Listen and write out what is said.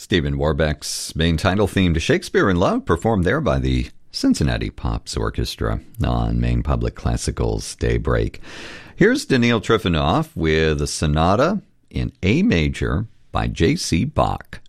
Stephen Warbeck's main title theme to Shakespeare in Love, performed there by the Cincinnati Pops Orchestra on Maine Public Classical's Daybreak. Here's Daniil Trifonov with a sonata in A major by J.C. Bach.